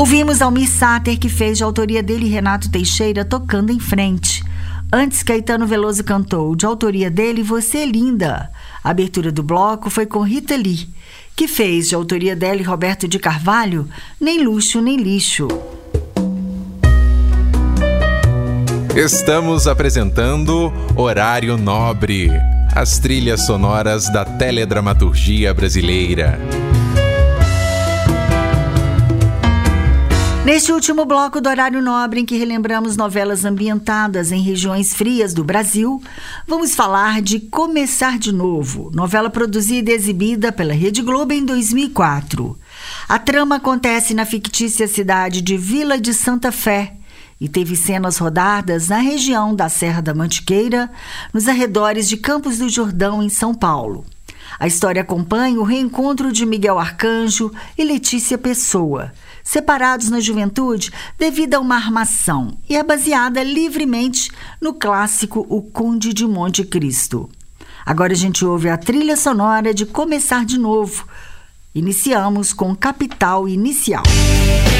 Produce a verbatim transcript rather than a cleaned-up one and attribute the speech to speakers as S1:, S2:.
S1: Ouvimos Almir Sater, que fez de autoria dele Renato Teixeira, Tocando em Frente. Antes, Caetano Veloso cantou, de autoria dele, Você é Linda. A abertura do bloco foi com Rita Lee, que fez de autoria dela e Roberto de Carvalho, Nem Luxo Nem Lixo.
S2: Estamos apresentando Horário Nobre, as trilhas sonoras da teledramaturgia brasileira.
S1: Neste último bloco do Horário Nobre, em que relembramos novelas ambientadas em regiões frias do Brasil, vamos falar de Começar de Novo, novela produzida e exibida pela Rede Globo em dois mil e quatro. A trama acontece na fictícia cidade de Vila de Santa Fé e teve cenas rodadas na região da Serra da Mantiqueira, nos arredores de Campos do Jordão, em São Paulo. A história acompanha o reencontro de Miguel Arcanjo e Letícia Pessoa, separados na juventude devido a uma armação, e é baseada livremente no clássico O Conde de Monte Cristo. Agora a gente ouve a trilha sonora de Começar de Novo. Iniciamos com Capital Inicial.